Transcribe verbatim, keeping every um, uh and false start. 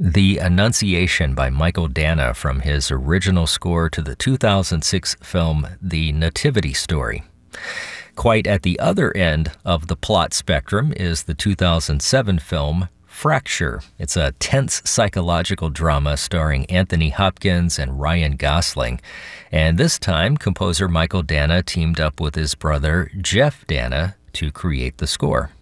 The Annunciation by Michael Dana from his original score to the two thousand six film The Nativity Story. Quite at the other end of the plot spectrum is the two thousand seven film Fracture. It's a tense psychological drama starring Anthony Hopkins and Ryan Gosling. And this time, composer Michael Dana teamed up with his brother Jeff Dana to create the score.